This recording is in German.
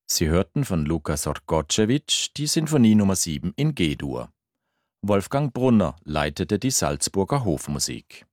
Sie hörten von Luka Sorgotschewitsch die Sinfonie Nummer 7 in G-Dur. Wolfgang Brunner leitete die Salzburger Hofmusik.